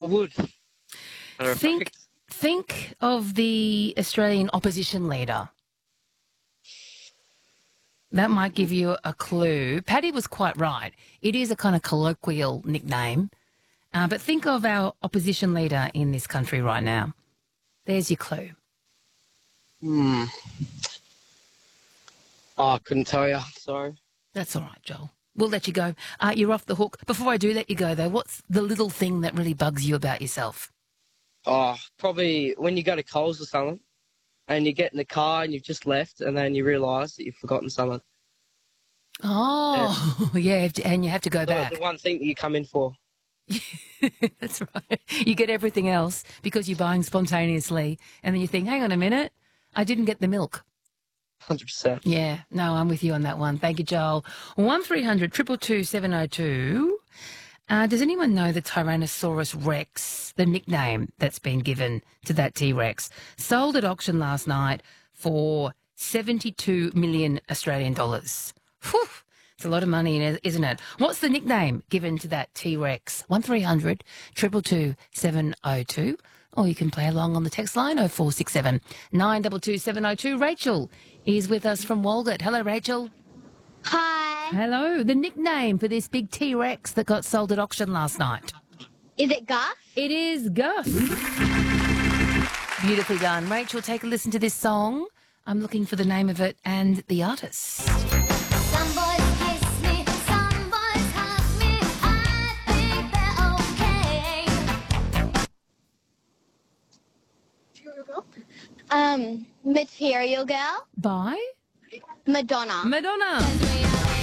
would. Matter of Think, fact. think of the Australian opposition leader. That might give you a clue. Paddy was quite right. It is a kind of colloquial nickname. But think of our opposition leader in this country right now. There's your clue. Oh, I couldn't tell you. Sorry. That's all right, Joel. We'll let you go. You're off the hook. Before I do let you go, though, what's the little thing that really bugs you about yourself? Oh, probably when you go to Coles or something and you get in the car and you've just left and then you realise that you've forgotten something. Oh, yeah, and you have to go back. The one thing that you come in for. That's right. You get everything else because you're buying spontaneously, and then you think, hang on a minute, I didn't get the milk. 100%. Yeah, no, I'm with you on that one. Thank you, Joel. 1300 222 702. Does anyone know the Tyrannosaurus Rex, the nickname that's been given to that T-Rex, sold at auction last night for 72 million Australian dollars? Whew, it's a lot of money, isn't it? What's the nickname given to that T-Rex? 1300 222 702. Or you can play along on the text line 0467 922 702. Rachel is with us from Walgett. Hello, Rachel. Hi. Hello. The nickname for this big T-Rex that got sold at auction last night. Is it Gus? It is Gus. Beautifully done. Rachel, take a listen to this song. I'm looking for the name of it and the artist. Some boys kiss me, some boys hug me. I think they're okay. Material Girl. By Madonna. Madonna.